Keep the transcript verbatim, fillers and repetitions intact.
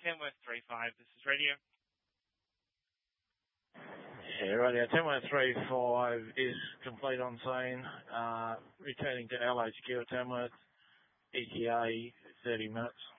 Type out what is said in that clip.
Tamworth three five, this is radio. Yeah, radio. Tamworth three five is complete on scene. Uh, returning to L H Q at Tamworth. E T A thirty minutes.